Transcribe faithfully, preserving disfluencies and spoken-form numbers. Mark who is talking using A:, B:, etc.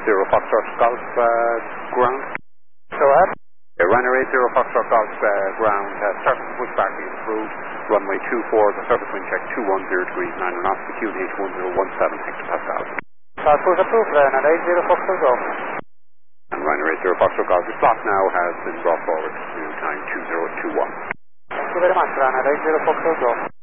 A: zero Foxtrot Golf uh, ground.
B: Go ahead.
A: Uh, Ryanair eight zero Foxtrot Golf uh, ground, uh, surface push back is approved, runway two four, the surface wind check two one zero degrees, nine knots, the Q N H one zero one seven hectopascal.
B: Surface push approved, Ryanair eight zero Foxtrot Golf.
A: And Ryanair eight zero Foxtrot Golf, the slot now has been brought forward to time two zero two one.
B: Thank you very much, Ryanair eight zero Foxtrot Golf.